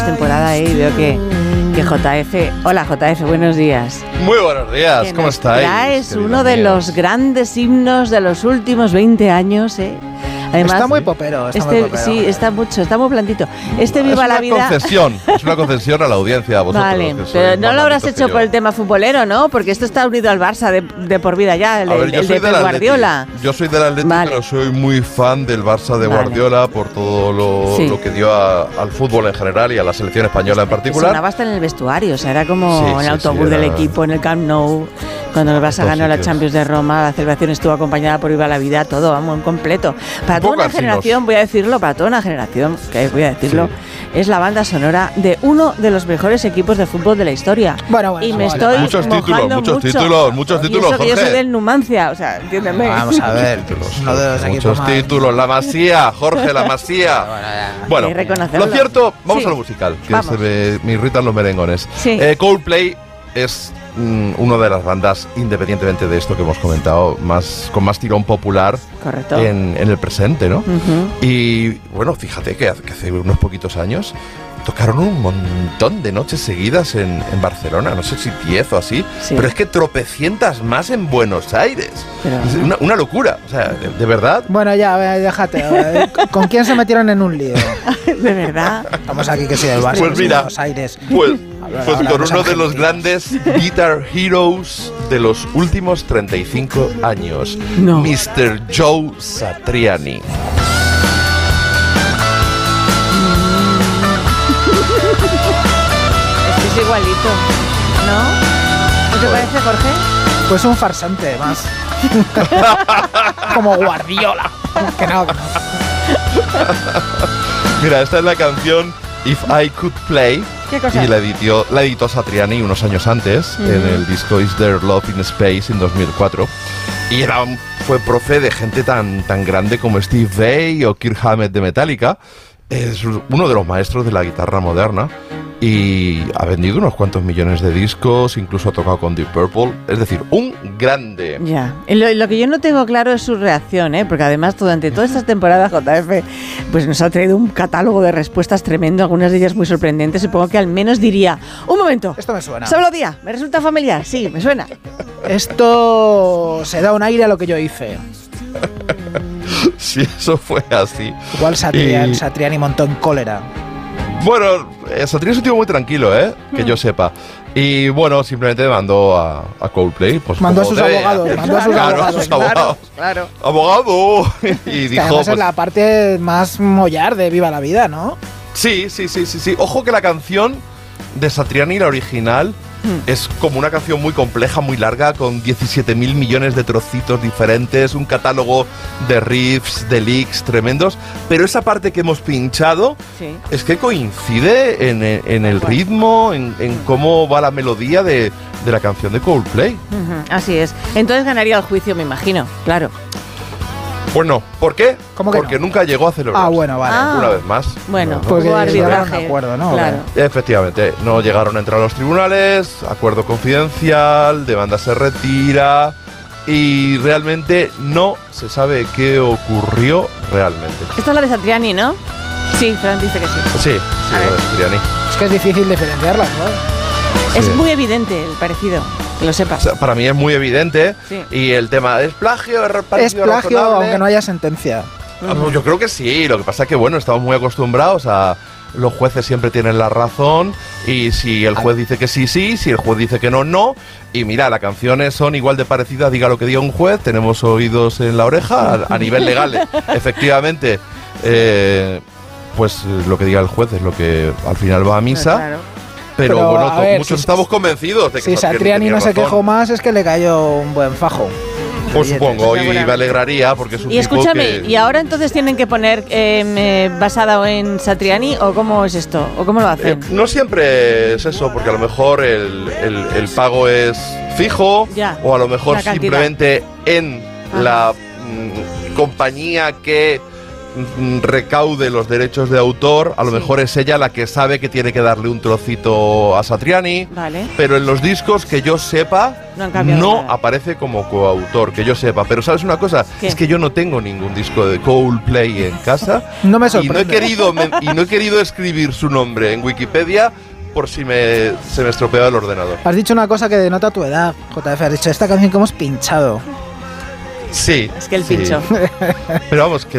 temporada y veo que JF... Hola JF, buenos días. Muy buenos días, ¿cómo estáis? Traes uno de los grandes himnos de los últimos 20 años, ¿eh? Además, está muy popero, Sí, está muy blandito. Viva la vida. Es una concesión a la audiencia, a vosotros. Vale, pero no lo habrás hecho por el tema futbolero, ¿no? Porque esto está unido al Barça de por vida ya, el de Pep Guardiola. Yo soy del Atleti, pero soy muy fan del Barça de Guardiola por todo lo que dio al fútbol en general y a la selección española en particular. Sonaba hasta en el vestuario, o sea, era como el autobús del equipo en el Camp Nou. Cuando el Barça ganó la Champions de Roma, la celebración estuvo acompañada por Viva la Vida, todo, vamos, en completo. Para toda una generación, es la banda sonora de uno de los mejores equipos de fútbol de la historia. Y me estoy muchos títulos, Jorge. Yo soy del Numancia, o sea, entiéndeme. Vamos a ver, muchos títulos, la Masía, Jorge, la Masía. Bueno, lo cierto, vamos a lo musical, que me irritan los merengones. Coldplay es una de las bandas, independientemente de esto que hemos comentado, con más tirón popular en el presente, ¿no? Y bueno, fíjate que hace unos poquitos años tocaron un montón de noches seguidas en Barcelona, no sé si 10 o así, pero es que tropecientas más en Buenos Aires. Es una locura, o sea, de verdad. Bueno, ya, déjate. ¿Con quién se metieron en un lío? ¿De verdad? Estamos aquí que soy del Barça, pues mira, Buenos Aires. Pues con uno de los grandes Guitar Heroes de los últimos 35 años, Mr. Joe Satriani. Es igualito, ¿no? ¿No te parece, Jorge? Pues un farsante más. Como Guardiola. Que no. Mira, esta es la canción If I Could Play. ¿Qué cosa? Y la editó Satriani unos años antes en el disco Is There Love in Space en 2004. Y fue profe de gente tan grande como Steve Vai o Kirk Hammett de Metallica. Es uno de los maestros de la guitarra moderna y ha vendido unos cuantos millones de discos, incluso ha tocado con Deep Purple, es decir, un grande. Ya, lo que yo no tengo claro es su reacción, porque además durante todas estas temporadas JF pues nos ha traído un catálogo de respuestas tremendo, algunas de ellas muy sorprendentes. Supongo que al menos diría, un momento, esto me suena. Solo día, ¿me resulta familiar? Sí, me suena. Esto se da un aire a lo que yo hice. Si eso fue así. Igual Satriani montó en cólera. Bueno, Satriani es un tipo muy tranquilo, que yo sepa. Y bueno, simplemente mandó a Coldplay. Pues mandó a sus abogados. Claro. Abogado. Y dijo. Además es la parte más mollar de Viva la Vida, ¿no? Sí. Ojo que la canción de Satriani, la original, es como una canción muy compleja, muy larga, con 17.000 millones de trocitos diferentes, un catálogo de riffs, de licks tremendos, pero esa parte que hemos pinchado es que coincide en el ritmo, en cómo va la melodía de la canción de Coldplay. Así es. Entonces ganaría el juicio, me imagino, claro. Pues no, ¿por qué? Porque no? Nunca llegó a celebrarse. Bueno, vale. Una vez más. Bueno, porque hubo arbitraje. Un acuerdo, ¿no? Claro. Efectivamente, no llegaron a entrar a los tribunales, acuerdo confidencial, demanda se retira y realmente no se sabe qué ocurrió realmente. Esta es la de Satriani, ¿no? Sí, Fran dice que sí. Sí, la de Satriani. Es que es difícil diferenciarlas, ¿no? Es muy evidente el parecido. Que lo sepas. O sea, para mí es muy evidente. Y el tema es plagio, es plagio, razonable, aunque no haya sentencia. Yo creo que sí. Lo que pasa es que bueno, estamos muy acostumbrados a los jueces siempre tienen la razón y si el juez dice que sí, sí, si el juez dice que no, no. Y mira, las canciones son igual de parecidas, diga lo que diga un juez, tenemos oídos en la oreja a nivel legal. Efectivamente, pues lo que diga el juez es lo que al final va a misa. Claro. Pero bueno, ver, muchos estamos convencidos de que si Satriani no se quejó más es que le cayó un buen fajo. Pues supongo, y me alegraría porque es un tipo. Y escúchame, ¿y ahora entonces tienen que poner basada en Satriani o cómo es esto? ¿O cómo lo hacen? No siempre es eso, porque a lo mejor el pago es fijo, o a lo mejor simplemente en la compañía que recaude los derechos de autor, a lo mejor es ella la que sabe que tiene que darle un trocito a Satriani, pero en los discos que yo sepa no aparece como coautor, que yo sepa. Pero ¿sabes una cosa? ¿Qué? Es que yo no tengo ningún disco de Coldplay en casa. No me sorprende. Y no he querido escribir su nombre en Wikipedia por si se me estropeaba el ordenador. Has dicho una cosa que denota tu edad, JF. Has dicho esta canción que hemos pinchado. Sí. Es que el pincho. Pero vamos, que